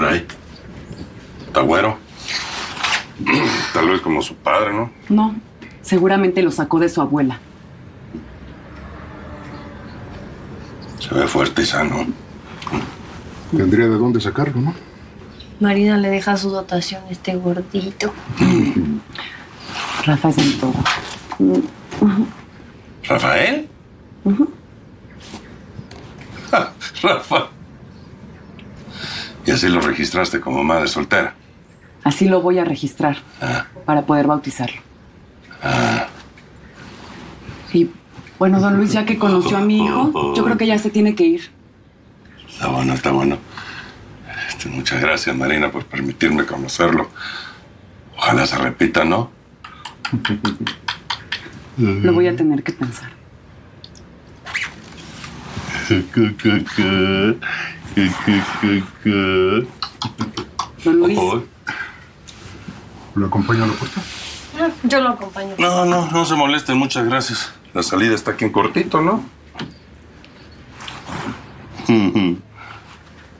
Caray. Está güero. Tal vez como su padre, ¿no? No, seguramente lo sacó de su abuela. Se ve fuerte y sano. Tendría de dónde sacarlo, ¿no? Marina le deja su dotación a este gordito. Rafa es en todo. ¿Rafael? Rafa. Y así lo registraste como madre soltera. Así lo voy a registrar para poder bautizarlo. Y bueno, don Luis, ya que conoció a mi hijo, yo creo que ya se tiene que ir. Está bueno, está bueno. Muchas gracias, Marina, por permitirme conocerlo. Ojalá se repita, ¿no? Lo voy a tener que pensar. Don Luis. ¿Lo acompaño a la puerta? Yo lo acompaño. No se molesten, muchas gracias. La salida está aquí en cortito, ¿no?